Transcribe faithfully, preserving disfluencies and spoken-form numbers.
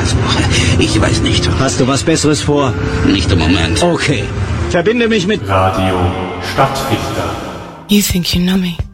Schatzsuche. Ich weiß nicht. Hast du was Besseres vor? Nicht im Moment. Okay. Verbinde mich mit Radio Stadtfilter. You think you know me?